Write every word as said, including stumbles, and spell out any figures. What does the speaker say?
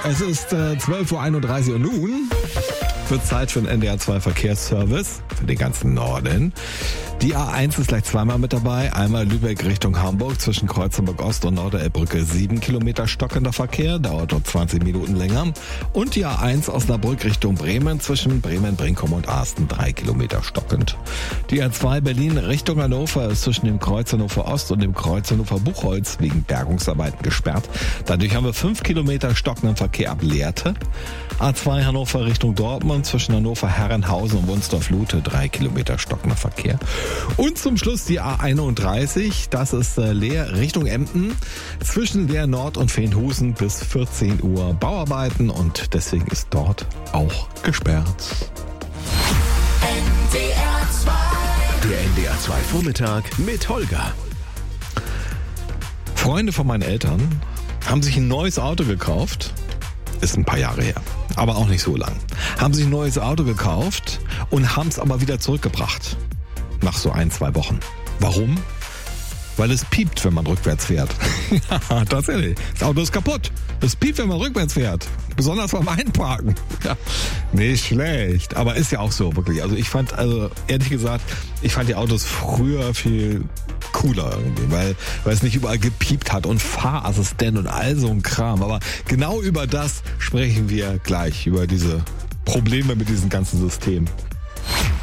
Es ist äh, zwölf Uhr einunddreißig und nun wird Zeit für den N D R zwei Verkehrsservice für den ganzen Norden. Die A eins ist gleich zweimal mit dabei. Einmal Lübeck Richtung Hamburg zwischen Kreuzenburg Ost und Norderelbbrücke. Sieben Kilometer stockender Verkehr, dauert dort zwanzig Minuten länger. Und die A eins Osnabrück Richtung Bremen zwischen Bremen, Brinkum und Asten. Drei Kilometer stockend. Die A zwei Berlin Richtung Hannover ist zwischen dem Kreuz Hannover Ost und dem Kreuz Hannover Buchholz wegen Bergungsarbeiten gesperrt. Dadurch haben wir fünf Kilometer stockenden Verkehr ab Lehrte. A zwei Hannover Richtung Dortmund zwischen Hannover Herrenhausen und Wunsdorf-Lute. Drei Kilometer stockender Verkehr. Und zum Schluss die A einunddreißig, das ist äh, Leer Richtung Emden, zwischen Leer Nord und Veenhusen bis vierzehn Uhr Bauarbeiten und deswegen ist dort auch gesperrt. N D R zwei. Der N D R zwei Vormittag mit Holger. Freunde von meinen Eltern haben sich ein neues Auto gekauft. Ist ein paar Jahre her, aber auch nicht so lang. Haben sich ein neues Auto gekauft und haben es aber wieder zurückgebracht. Nach so ein, zwei Wochen. Warum? Weil es piept, wenn man rückwärts fährt. Ja, tatsächlich. Das Auto ist kaputt. Es piept, wenn man rückwärts fährt. Besonders beim Einparken. Ja, nicht schlecht. Aber ist ja auch so, wirklich. Also ich fand, also ehrlich gesagt, ich fand die Autos früher viel cooler irgendwie, weil, weil es nicht überall gepiept hat und Fahrassistent und all so ein Kram. Aber genau über das sprechen wir gleich, über diese Probleme mit diesem ganzen System.